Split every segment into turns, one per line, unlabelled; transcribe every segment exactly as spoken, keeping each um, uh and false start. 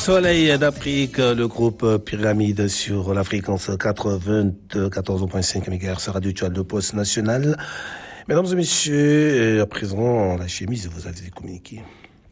Soleil d'Afrique, le groupe Pyramide sur la fréquence quatre-vingt-quatorze virgule cinq mégahertz, Radio Tchad, le poste national. Mesdames et messieurs, à présent, la chemise, vous avez communiqué.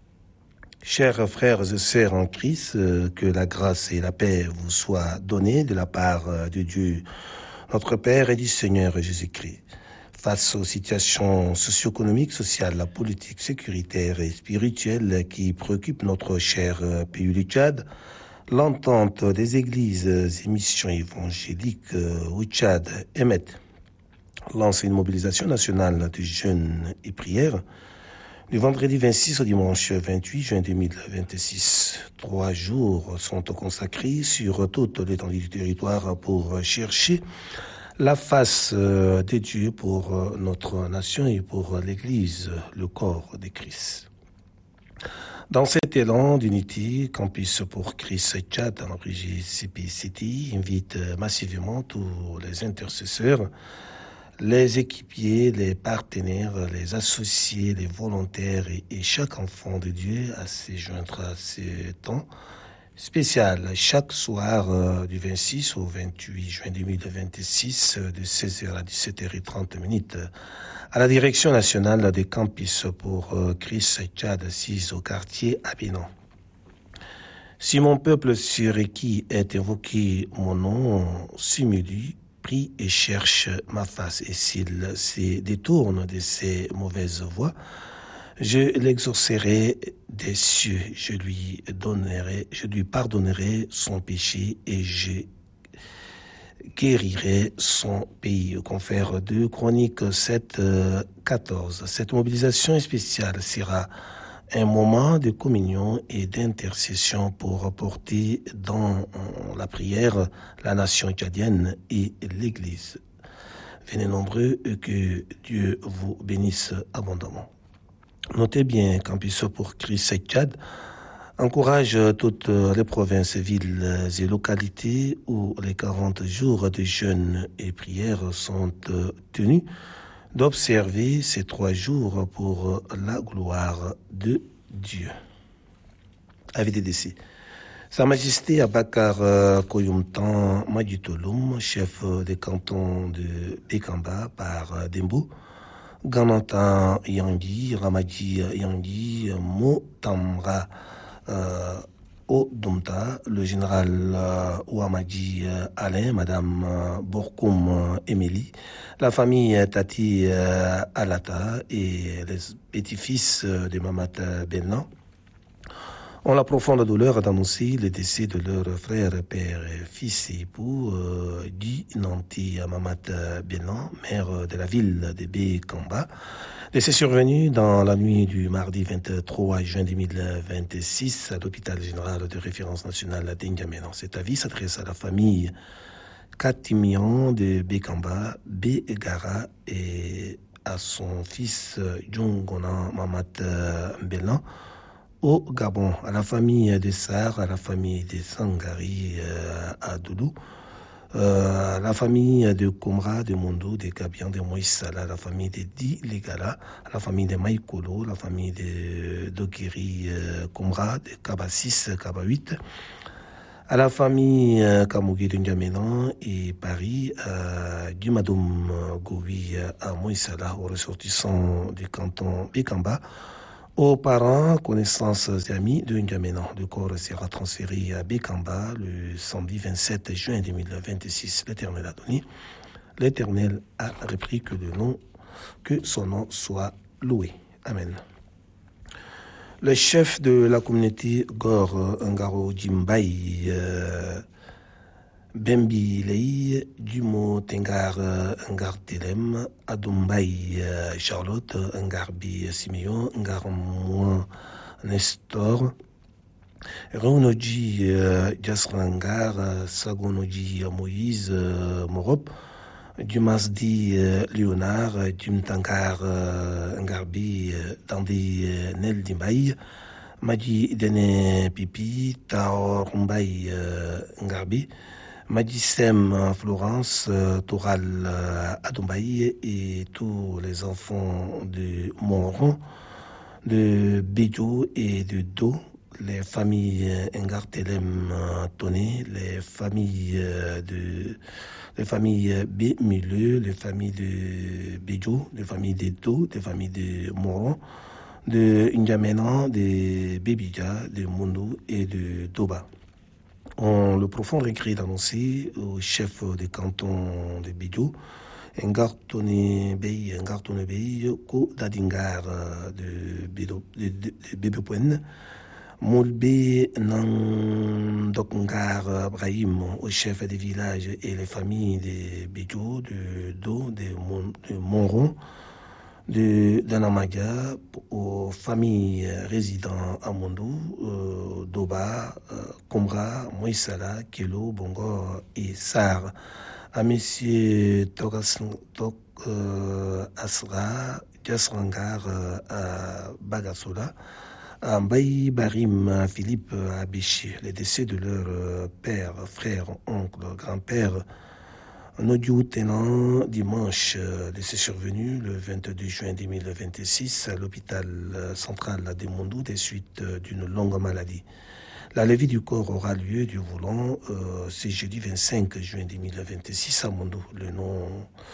Chers frères et sœurs en Christ, que la grâce et la paix vous soient données de la part de Dieu, notre Père et du Seigneur Jésus-Christ. Face aux situations socio-économiques, sociales, politiques, sécuritaires et spirituelles qui préoccupent notre cher pays du Tchad, l'entente des églises et missions évangéliques au Tchad émet lance une mobilisation nationale de jeûne et prières du vendredi vingt-six au dimanche vingt-huit juin deux mille vingt-six. Trois jours sont consacrés sur toute l'étendue du territoire pour chercher la face de Dieu pour notre nation et pour l'Église, le corps de Christ. Dans cet élan d'unité, Campus pour Christ Tchad, dans la régie C P C T, invite massivement tous les intercesseurs, les équipiers, les partenaires, les associés, les volontaires et, et chaque enfant de Dieu à se joindre à ce temps spécial chaque soir euh, du vingt-six au vingt-huit juin deux mille vingt-six euh, de seize heures à dix-sept heures trente à la direction nationale des campus pour euh, Christ Tchad assise au quartier Abidjan. Si mon peuple sur qui est invoqué mon nom s'humilie, prie et cherche ma face, et s'il se détourne de ses mauvaises voies, je l'exaucerai des cieux, je lui donnerai, je lui pardonnerai son péché et je guérirai son pays. Confère deux Chroniques sept, quatorze. Cette mobilisation spéciale sera un moment de communion et d'intercession pour porter dans la prière la nation tchadienne et l'Église. Venez nombreux et que Dieu vous bénisse abondamment. Notez bien, Campus pour Christ Tchad encourage toutes les provinces, villes et localités où les quarante jours de jeûne et prières sont tenus d'observer ces trois jours pour la gloire de Dieu. Avis des décès. Sa Majesté Abakar Koyumtan Madjitoloum, chef des cantons de Bekamba par Dembo, Ganantan Yangui, Ramadi Yangui, Motamra euh, Odomta, le général euh, Ouamadi euh, Alain, Madame euh, Borkoum Émilie, la famille Tati euh, Alata et les petits-fils euh, de Mamat Benlan ont la profonde douleur d'annoncer le décès de leur frère, père, fils et époux, euh, dit Nanti Mamat Benlan, maire de la ville de Bekamba. Décès survenu dans la nuit du mardi vingt-trois juin deux mille vingt-six à l'hôpital général de référence nationale d'Indiamélan. Cet avis s'adresse à la famille Katimian de Bekamba, Begara et à son fils Djongona Mamat Benlan au Gabon, à la famille des Sars, à la famille des Sangari euh, à Doudou, euh, à la famille de Komra, de Mondo, de Gabian, de Moïsala, à la famille de Di Legala, à la famille de Maïkolo, la famille de Dogiri euh, Komra, de Kaba six, Kaba huit, à la famille euh, Kamougi de N'Djamélan et Paris, euh, du Madoum Goui à Moïsala, aux ressortissants du canton Bekamba, aux parents, connaissances et amis de N'Djamélan. Le corps sera transféré à Bekamba le samedi vingt-sept juin deux mille vingt-six. L'Éternel a donné. L'Éternel a repris que le nom, que son nom soit loué. Amen. Le chef de la communauté Gor Ngaro Djimbaï, euh, Bembi Lei, Dumo Tengar Ngar Telem, Adumbaï Charlotte, Ngarbi Simeon, Ngarmouan Nestor, Reunoji Jasrangar, Sagonoji Moïse Morop, Dumasdi Léonard, Dumtangar Ngarbi Dandi Nel Dimbaï, Madi Dene Pipi, Taor Mbaï Ngarbi, Madissem Florence, Toral Adombaï et tous les enfants de Monron, de Bédio et de Do, les familles Ngartelem Toné, les familles de les familles B Milieu, les familles de Bédjo, les familles de Do, les familles de Moron, de N'Djamena, de Bébidja, de Mundu et de Doba. On le profond regret d'annoncer au chef des cantons de Bédjo, Ngartone Bey, Ngartone Bey, Ko Dadingar de Bébépouen, Moulbe Nandokngar Brahim, au chef des villages et les familles de Bédjo, de Do, de, Mon, de Monron, de Danamaga, aux familles résidant à Mondou, euh, Doba, euh, Komra, Moïsala, Kelo, Bongor et Sar. À Monsieur Togas, Tok euh, Asra, Jasrangar euh, à Bagasola, à Mbaye Barim, Philippe Abichi, les décès de leur père, frère, oncle, grand-père, un audio tenant dimanche, décès survenu le vingt-deux juin deux mille vingt-six à l'hôpital central de Mondou des suites d'une longue maladie. La levée du corps aura lieu, Dieu voulant, euh, c'est jeudi vingt-cinq juin deux mille vingt-six à Mondou. Le nom,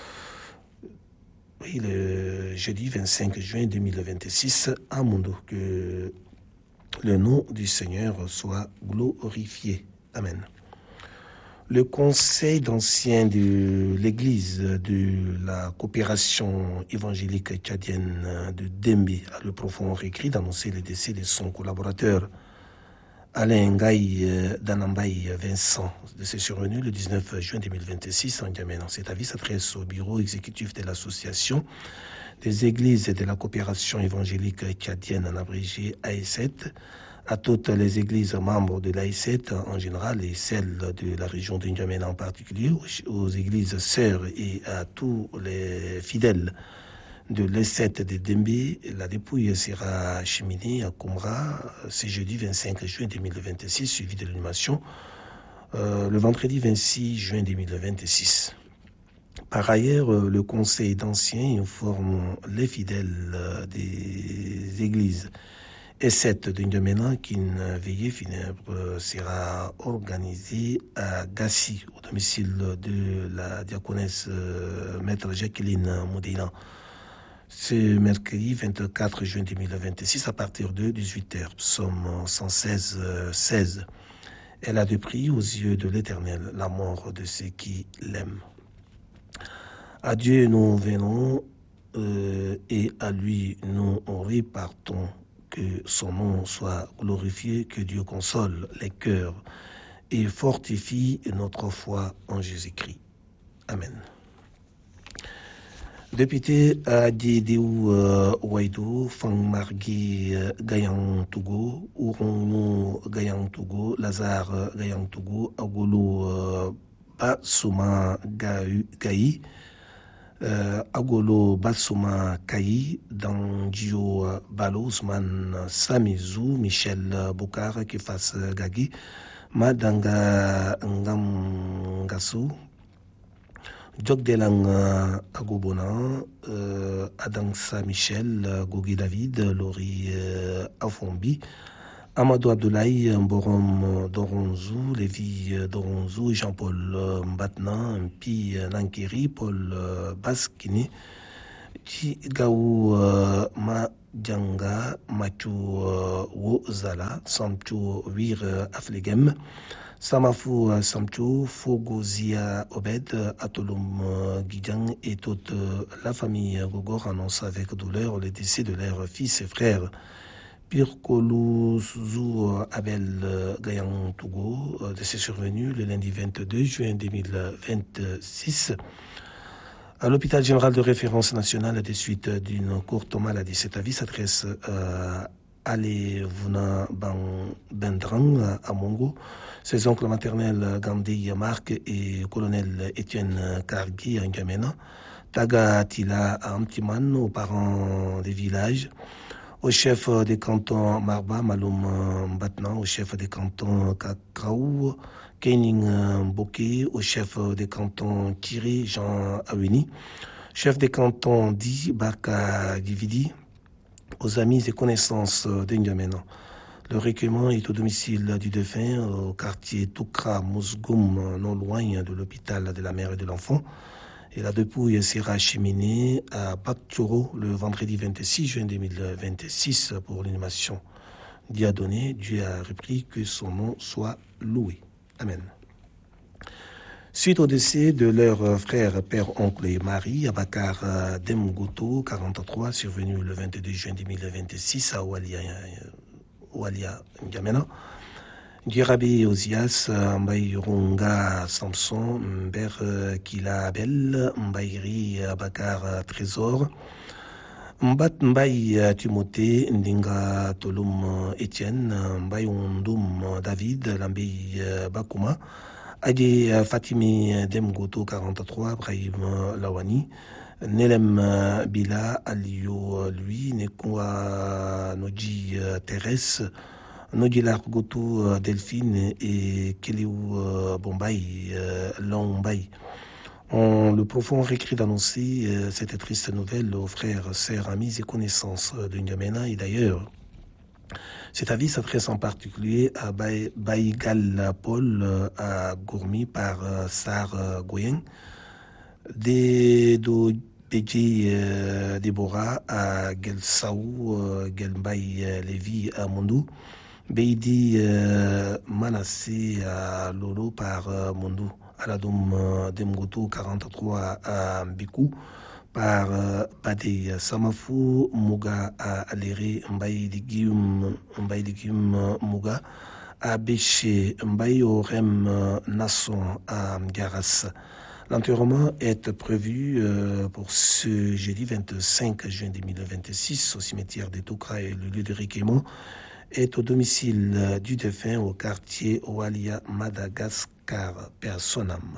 oui, le jeudi vingt-cinq juin deux mille vingt-six à Mondou. Que le nom du Seigneur soit glorifié. Amen. Le conseil d'anciens de l'église de la coopération évangélique tchadienne de Dembe a le profond regret d'annoncer le décès de son collaborateur Alain Ngaï Danambaï Vincent, décès survenu le dix-neuf juin deux mille vingt-six en N'Djamena. Cet avis s'adresse au bureau exécutif de l'association des églises de la coopération évangélique tchadienne en abrégé A E sept, à toutes les églises membres de l'A E sept en général et celles de la région de N'Djamena en particulier, aux églises sœurs et à tous les fidèles de l'E sept de Dembe. La dépouille sera acheminée à Komra ce jeudi vingt-cinq juin deux mille vingt-six, suivi de l'animation euh, le vendredi vingt-six juin deux mille vingt-six. Par ailleurs, le conseil d'anciens informe les fidèles des églises E sept de N'Djamena qu'une veillée funèbre sera organisée à Gassi, au domicile de la diaconesse euh, maître Jacqueline Moudélan, ce mercredi vingt-quatre juin deux mille vingt-six à partir de dix-huit heures. Psaume cent seize, seize. Elle a de prix aux yeux de l'Éternel la mort de ceux qui l'aiment. À Dieu nous venons euh, et à lui nous repartons. Que son nom soit glorifié, que Dieu console les cœurs et fortifie notre foi en Jésus-Christ. Amen. Député à Diédéou Ouaïdou, Fang Margui Gayan Togo, Ouronou Gayan Togo, Lazare Gayan Togo, Agolo Bassouma Gaï, Euh, Agolo Bassouma Kayi, Danjio Balo, Ousmane Samizou, Michel Boukar, Kefas Gagi, Madanga Ngamgassou, Djokdelang Agobona, euh, Adangsa Michel, Gogi David, Lori euh, Afombi, Amadou Abdoulaye, Mborom Doronzou, Lévi Doronzou, Jean-Paul Mbatna, Mpi Nankeri, Paul Baskini, Gaou Madjanga, Machu Wozala, Samchu Wir Aflegem, Samafou Samchu, Fogozia Obed, Atolum Guidjan et toute la famille Gogor annonce avec douleur le décès de leurs fils et frères. Pirkolouzou Abel Gayan Togo, décès survenu le lundi vingt-deux juin deux mille vingt-six à l'hôpital général de référence nationale des suites d'une courte maladie. Cet avis s'adresse à Ale Vuna Bendrang à Mongo, ses oncles maternels Gandhi Marc et colonel Étienne Kargi à N'Djamena, Taga Tila à Amtiman, aux parents des villages, au chef des cantons Marba, Maloum Batna, au chef des cantons Kakraou, Kening Mboké, au chef des cantons Kiri, Jean Awini, chef des cantons Di, Baka Dividi, aux amis et connaissances de N'Djamena. Le recueillement est au domicile du défunt, au quartier Toukra Mousgoum, non loin de l'hôpital de la mère et de l'enfant. Et la dépouille sera acheminée à Bakturo le vendredi vingt-six juin deux mille vingt-six pour l'inhumation. Dieu a donné, Dieu a repris, que son nom soit loué. Amen. Suite au décès de leur frère, père, oncle et mari, Abakar Demgoto, quarante-trois, survenu le vingt-deux juin deux mille vingt-six à Oualia, Oualia N'Djamena, Djirabi Ozias, Mbaïrunga Samson, Mber Kila Abel, Mbaïri Abakar Trésor, Mbat Mbaï Timothée, Ndinga Tolum Etienne, Mbaï Ondum David, Lambi Bakuma, Adi Fatimi Demgoto quarante-trois, Brahim Lawani, Nelem Bila Aliyo lui, Nekwa Noji Thérèse, Nodilar Goto Delphine et Keliou Bombay Lombaï. On le profond récrit d'annoncer euh, cette triste nouvelle aux frères, sœurs, amis et connaissances de N'Djamena. Et d'ailleurs, cet avis s'adresse en particulier à Baïgal Paul, à Gourmi par euh, Sar euh, Goyen, Dedo Beji euh, Déborah à Gelsaou, euh, Gelmbaï Lévi à Mondou, Beidi euh, Manassé à Lolo par euh, Mondou. Aladoum Demgoto quarante-trois à Mbikou par Bade Samafou Muga à Aléré Mbaye Ligium Muga à Béché Mbaye Orem Nasson à Mgaras. L'enterrement est prévu euh, pour ce jeudi vingt-cinq juin deux mille vingt-six au cimetière de Toukra et le lieu de recueillement est au domicile du défunt au quartier Oualia Madagascar, Personnam.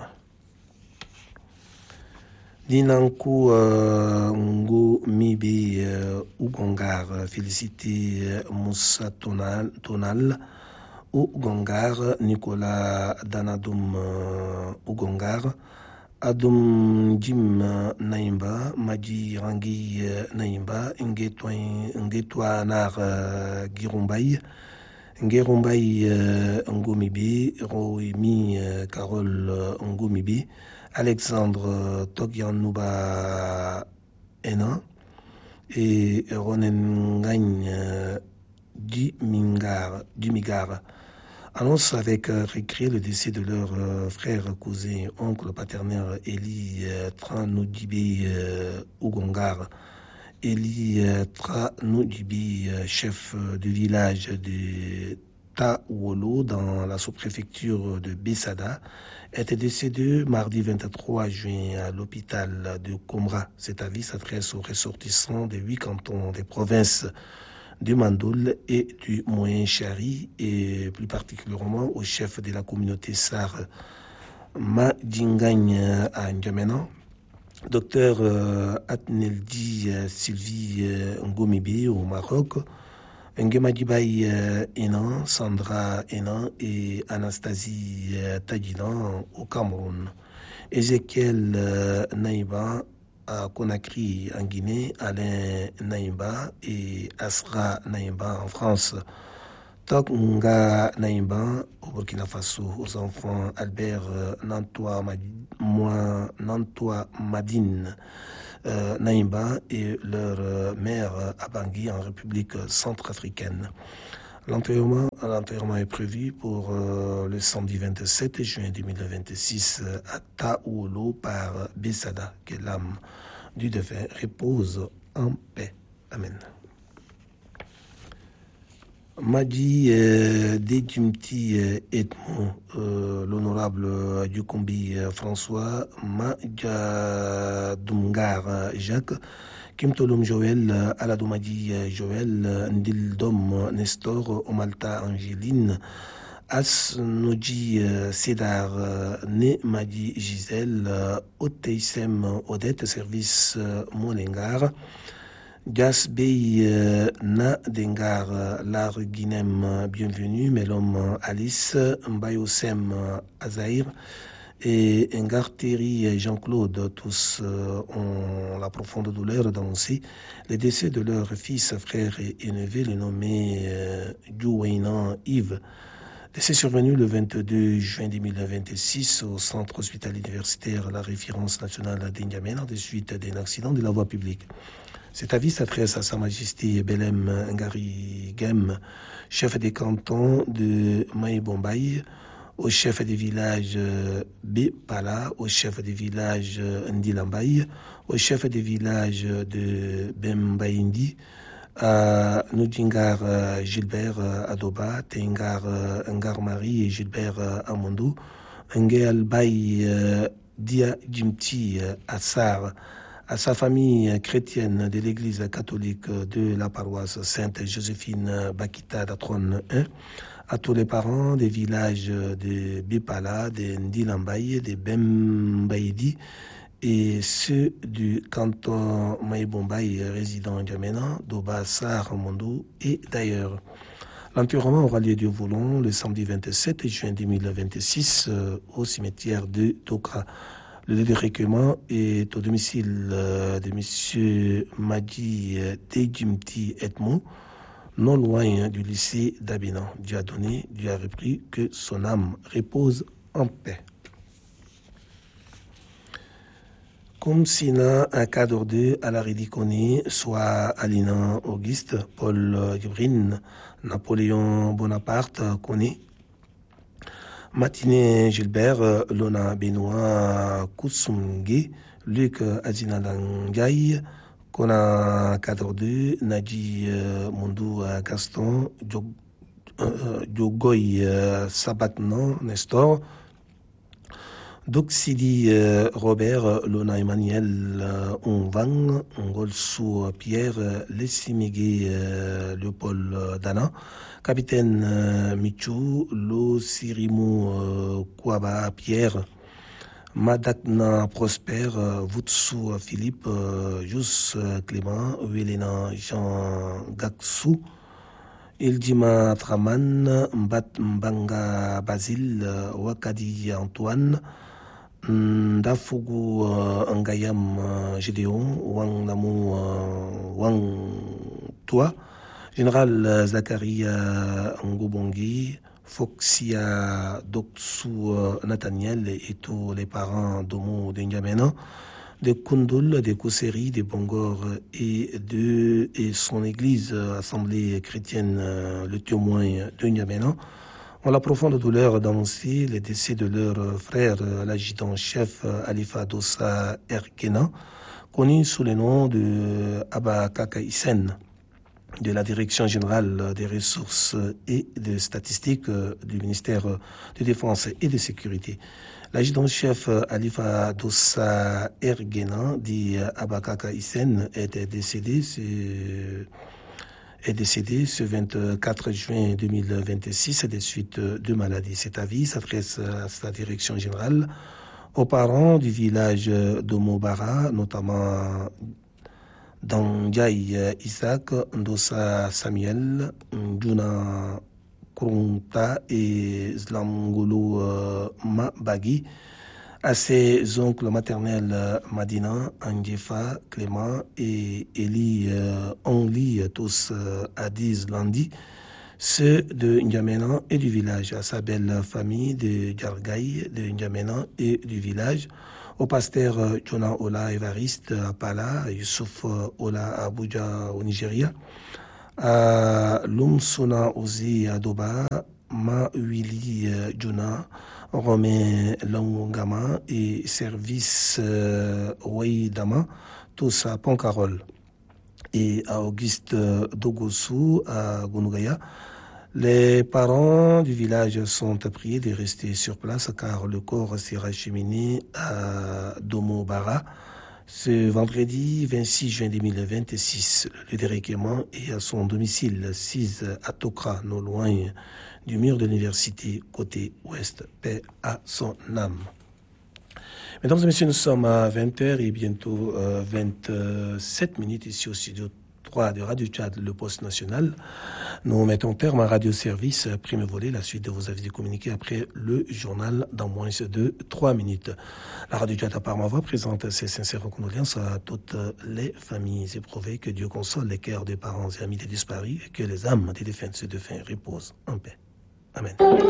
Dinankou euh, Ngo Mibi euh, Ougongar, félicité euh, Moussa Tonal, Tonal Ougongar, Nicolas Danadoum euh, Ougongar, Adoum Jim Naimba, Madi Rangi Naimba, Ngetwa Nar Girumbaï, Ngerumbaï Ngomibi, Roimi Carole Ngomibi, Alexandre Togyanouba Ena et Ronen Gagne Dumigar. Annonce avec euh, regret le décès de leur euh, frère, cousin, oncle paternel Eli euh, Tranoudibi euh, Ougongar. Eli euh, Tranoudibi, euh, chef euh, du village de Taouolo dans la sous-préfecture de Bessada, était décédé mardi vingt-trois juin à l'hôpital de Komra. Cet avis s'adresse aux ressortissants des huit cantons des provinces du Mandoul et du Moyen-Chari et plus particulièrement au chef de la communauté Sar Madingagne à N'Djamena, docteur euh, Atneldi euh, Sylvie euh, Ngomibi au Maroc, Ngemadibaï euh, Enan, Sandra Enan et Anastasie euh, Tadjinan au Cameroun, Ezekiel euh, Naïba à Conakry en Guinée, Alain Naïba et Asra Naïba en France, Toknga Naïba au Burkina Faso, aux enfants Albert euh, Nantois Nantois Madine euh, Naïba et leur euh, mère euh, à Bangui en République centrafricaine. L'enterrement, l'enterrement est prévu pour euh, le samedi vingt-sept juin deux mille vingt-six euh, à Taouolo par Bessada. Que l'âme du défunt repose en paix. Amen. Madi euh, Dedjimti euh, Edmond, euh, l'honorable euh, Dukombi euh, François, Madjadumgar euh, Jacques, Kimtolum Joël, euh, Aladomadi euh, Joël, euh, Ndildom Nestor, Omalta Angéline, Asnoji euh, Sédar, euh, Né Madi Gisèle, euh, Oteisem Odette, service euh, Molengar, Gas Bey euh, Na Dengar, euh, Lar Guinem, euh, bienvenue, Melom euh, Alice, Mbayosem euh, Azaïr, et Ngarteri et Jean-Claude, tous euh, ont la profonde douleur d'annoncer le décès de leur fils, frère et, et neveu, le nommé euh, Djouweinan Yves. Décès survenu le vingt-deux juin deux mille vingt-six au centre hospitalier universitaire La Référence nationale d'Indiamena, de suite d'un accident de la voie publique. Cet avis s'adresse à Sa Majesté Belem Ngari Gem, chef des cantons de Maïbombaï, au chef des villages Bepala, au chef des villages Ndilambaï, au chef des villages de Bembaïndi, à Nudingar Gilbert Adoba, Tengar Ngar Marie et Gilbert Amondou, Ngel Baï Dia Jimti Assar, à sa famille chrétienne de l'église catholique de la paroisse Sainte-Joséphine Bakita d'Atron un, à tous les parents des villages de Bipala, de Ndilambaye, de Bembaïdi et ceux du canton Maïbombaï résident en Djamena, d'Oba Sar Mondou et d'ailleurs. L'enterrement aura lieu du Voulon le samedi vingt-sept juin deux mille vingt-six euh, au cimetière de Tokra. Le déréquement est au domicile de M. Madi Dejimti Etmo, non loin du lycée d'Abidjan. Dieu a donné, Dieu a repris, que son âme repose en paix. Comme Sina, un cadre de à la Ridiconi, soit Alina Auguste, Paul Gibrin, Napoléon Bonaparte, Koné, Matinée Gilbert, Lona Benoît Koussoumge, Luc Azinalangaï, Kona Cadre deux, Nadi Mondou Gaston, Djogoy Sabatnan Nestor, Doxidi Robert, Lona Emmanuel Onvang, Ngolsou Pierre, Lessimigé Léopold Dana, Capitaine Michou, Lo Sirimou Kouaba Pierre, Madakna Prosper, Vutsu Philippe, Jus Clément, Welena Jean Gaksou, Ildima Traman, Mbat Mbanga Basile, Wakadi Antoine, Ndafougou Ngayam Gédéon, Wang Namou Wang Toi, Général Zakaria Ngobongi, Foxia Doksou Nathaniel et tous les parents d'Omo d'Indiamena, de Kundul, de Kousseri, de Bongor et de et son église assemblée chrétienne, le témoin de N'Djamena, ont la profonde douleur d'annoncer le décès de leur frère, l'adjudant-chef Alifa Dossa Erkena, connu sous le nom de Abba Kaka Isen, de la Direction générale des ressources et des statistiques du ministère de Défense et de Sécurité. L'adjudant-chef Alifa Dossa Ergena, dit Abakaka Isen, est décédé, est décédé ce vingt-quatre juin deux mille vingt-six des suites de maladies. Cet avis s'adresse à sa direction générale, aux parents du village d'Omobara, notamment Danjai Isaac, Ndosa Samuel, Djuna Kurunta et Zlamgolo euh, Mabagi, à ses oncles maternels euh, Madina, Andjefa, Clément et Eli euh, Onli, tous euh, Adiz Landi, ceux de N'Djamena et du village, à sa belle famille de Djargaï, de N'Djamena et du village, au pasteur euh, Jonah Ola Evariste à Pala, Youssouf euh, Ola à Abuja au Nigeria, à Lumsuna Ozi à Doba, Ma Wili Juna, Romain Langama et Service euh, Waïdama, tous à Poncarol, et à Auguste Dogosu à Gunugaya. Les parents du village sont priés de rester sur place car le corps sera acheminé à Domobara ce vendredi vingt-six juin deux mille vingt-six. Le déréquement est à son domicile six à Tokra, non loin du mur de l'université côté ouest. Paix à son âme. Mesdames et messieurs, nous sommes à vingt heures et bientôt euh, vingt-sept minutes ici au studio trois de Radio Tchad, le poste national. Nous mettons terme à Radio Service, prime volée, la suite de vos avis de communiqués après le journal dans moins de trois minutes. La Radio Tchad, par ma voix, présente ses sincères condoléances à toutes les familles éprouvées. Que Dieu console les cœurs des parents et amis des disparus et que les âmes des défunts se défunts reposent en paix. Amen.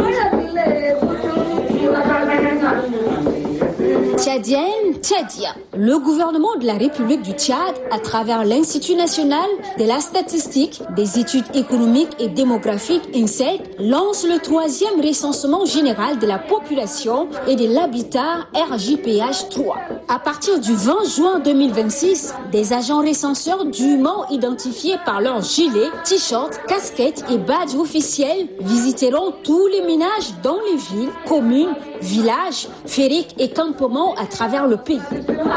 Tchadienne, Tchadien, le gouvernement de la République du Tchad, à travers l'Institut national de la statistique, des études économiques et démographiques I N S E D, lance le troisième recensement général de la population et de l'habitat R J P H trois. À partir du vingt juin deux mille vingt-six, des agents recenseurs dûment identifiés par leurs gilets, t-shirts, casquettes et badges officiels visiteront tous les ménages dans les villes, communes, villages, fériques et campements à travers le pays.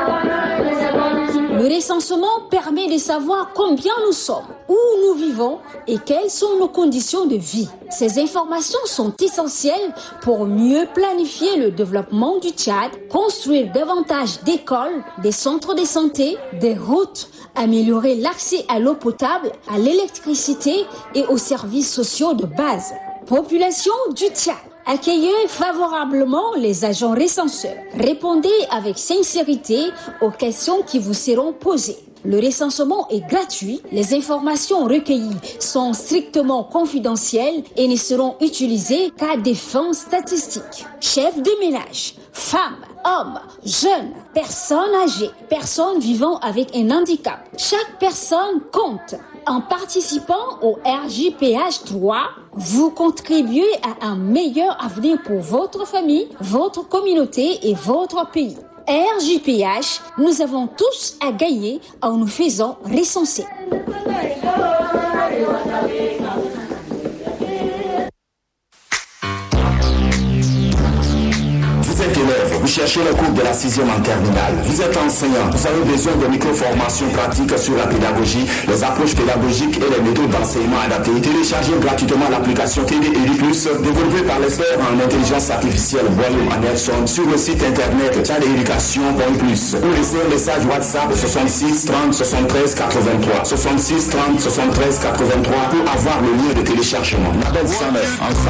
Le recensement permet de savoir combien nous sommes, où nous vivons et quelles sont nos conditions de vie. Ces informations sont essentielles pour mieux planifier le développement du Tchad, construire davantage d'écoles, des centres de santé, des routes, améliorer l'accès à l'eau potable, à l'électricité et aux services sociaux de base. Population du Tchad. Accueillez favorablement les agents recenseurs. Répondez avec sincérité aux questions qui vous seront posées. Le recensement est gratuit. Les informations recueillies sont strictement confidentielles et ne seront utilisées qu'à des fins statistiques. Chef de ménage, femmes, hommes, jeunes, personnes âgées, personnes vivant avec un handicap. Chaque personne compte. En participant au R J P H trois, vous contribuez à un meilleur avenir pour votre famille, votre communauté et votre pays. R J P H, nous avons tous à gagner en nous faisant recenser.
Vous êtes élève, vous cherchez le cours de la sixième en terminale. Vous êtes enseignant, vous avez besoin de micro-formations pratiques sur la pédagogie, les approches pédagogiques et les méthodes d'enseignement adaptées. Téléchargez gratuitement l'application T D Edu plus, développée par l'expert en intelligence artificielle William Anderson sur le site internet tchad éducation point plus. Ou laissez un message WhatsApp soixante-six trente soixante-treize quatre-vingt-trois. soixante-six trente soixante-treize quatre-vingt-trois pour avoir le lien de téléchargement. Label cent neuf,